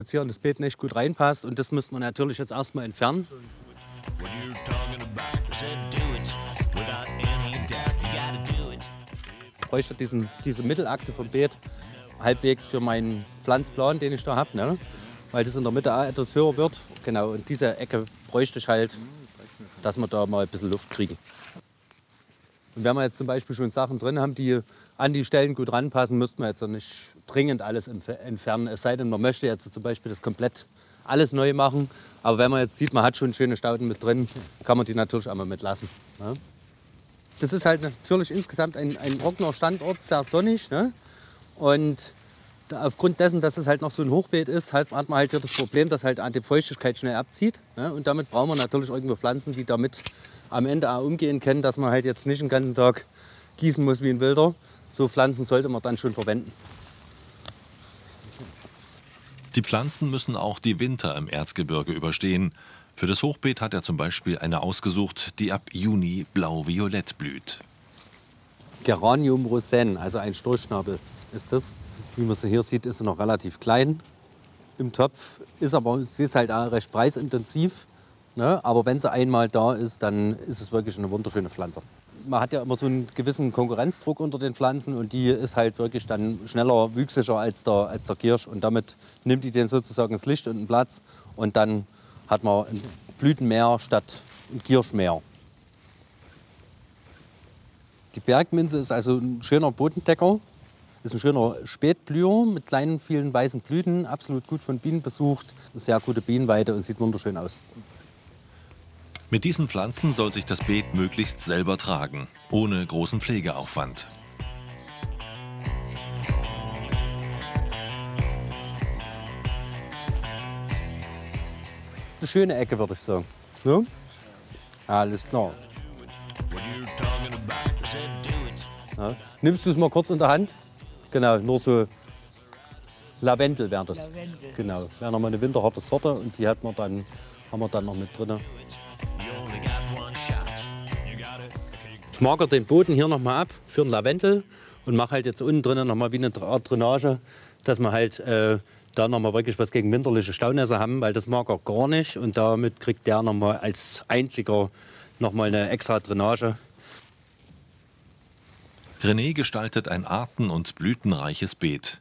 Jetzt hier in das Beet nicht gut reinpasst und das müsste man natürlich jetzt erstmal entfernen. Ich bräuchte diese Mittelachse vom Beet halbwegs für meinen Pflanzplan, den ich da habe, ne? Weil das in der Mitte auch etwas höher wird. Genau, und diese Ecke bräuchte ich halt, dass wir da mal ein bisschen Luft kriegen. Und wenn wir jetzt zum Beispiel schon Sachen drin haben, die an die Stellen gut ranpassen, müssten wir jetzt nicht dringend alles entfernen. Es sei denn, man möchte jetzt zum Beispiel das komplett alles neu machen. Aber wenn man jetzt sieht, man hat schon schöne Stauden mit drin, kann man die natürlich einmal mitlassen. Ne? Das ist halt natürlich insgesamt ein trockener Standort, sehr sonnig. Ne? Und aufgrund dessen, dass es halt noch so ein Hochbeet ist, hat man halt hier das Problem, dass halt die Feuchtigkeit schnell abzieht. Ne? Und damit brauchen wir natürlich irgendwo Pflanzen, die damit am Ende auch umgehen können, dass man halt jetzt nicht den ganzen Tag gießen muss wie ein Wilder. So Pflanzen sollte man dann schon verwenden. Die Pflanzen müssen auch die Winter im Erzgebirge überstehen. Für das Hochbeet hat er zum Beispiel eine ausgesucht, die ab Juni blau-violett blüht. Geranium rosen, also ein Storchschnabel ist das. Wie man sie hier sieht, ist sie noch relativ klein im Topf. Sie ist halt auch recht preisintensiv. Ne? Aber wenn sie einmal da ist, dann ist es wirklich eine wunderschöne Pflanze. Man hat ja immer so einen gewissen Konkurrenzdruck unter den Pflanzen und die ist halt wirklich dann schneller, wüchsiger als der Kirsch. Und damit nimmt die den sozusagen das Licht und den Platz und dann hat man ein Blütenmeer statt ein Kirschmeer. Die Bergminze ist also ein schöner Bodendecker, ist ein schöner Spätblüher mit kleinen, vielen weißen Blüten, absolut gut von Bienen besucht, sehr gute Bienenweide und sieht wunderschön aus. Mit diesen Pflanzen soll sich das Beet möglichst selber tragen, ohne großen Pflegeaufwand. Eine schöne Ecke, würde ich sagen. So? Alles klar. Ja. Nimmst du es mal kurz in der Hand? Genau, nur so Lavendel wäre das. Lavendel. Genau, wäre nochmal eine winterharte Sorte und die haben wir dann noch mit drin. Ich magere den Boden hier nochmal ab für den Lavendel und mache halt jetzt unten drinnen nochmal wie eine Art Drainage, dass wir halt da nochmal wirklich was gegen winterliche Staunässe haben, weil das mag er gar nicht und damit kriegt der nochmal als einziger nochmal eine extra Drainage. René gestaltet ein arten- und blütenreiches Beet.